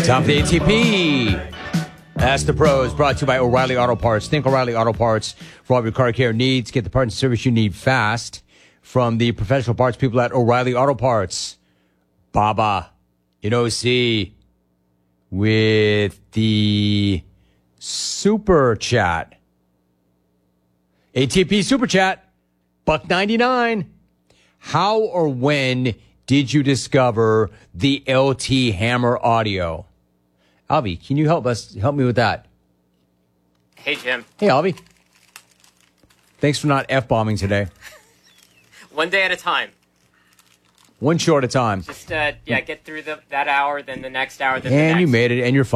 Time for the ATP. Ask the Pros, brought to you by O'Reilly Auto Parts. Think O'Reilly Auto Parts for all your car care needs. Get the parts and service you need fast from the professional parts people at O'Reilly Auto Parts. Baba in OC with the Super Chat. ATP Super Chat, $1.99. How or when did you discover the LT Hammer audio? Alvy, can you help me with that? Hey, Jim. Hey, Alvy. Thanks for not F-bombing today. One day at a time. One show at a time. Just, get through that hour, then the next hour, then and the next. You made it, and you're fine.